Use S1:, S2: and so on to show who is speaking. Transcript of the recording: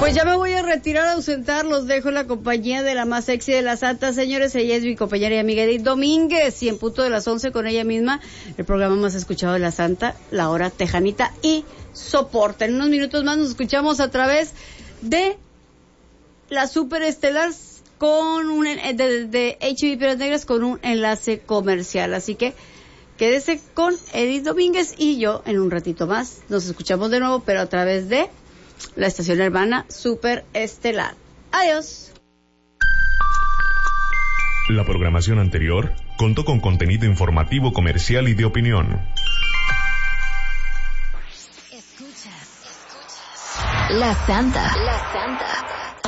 S1: Pues ya me voy a retirar, a ausentar, los dejo en la compañía de la más sexy de las santas, señores. Ella es mi compañera y amiga Edith Domínguez, y en punto de las 11 con ella misma, el programa más escuchado de la Santa, La Hora Tejanita y Soporta. En unos minutos más nos escuchamos a través de la Super Estelar con un de HB Piedras Negras con un enlace comercial. Así que quédese con Edith Domínguez y yo en un ratito más. Nos escuchamos de nuevo, pero a través de la estación hermana Super Estelar. Adiós.
S2: La programación anterior contó con contenido informativo, comercial y de opinión.
S3: Escuchas. La Santa.